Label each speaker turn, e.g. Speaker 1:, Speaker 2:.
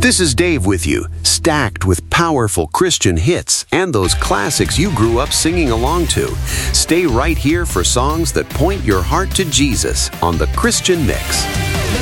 Speaker 1: This is Dave with you, stacked with powerful Christian hits and those classics you grew up singing along to. Stay right here for songs that point your heart to Jesus on The Christian Mix.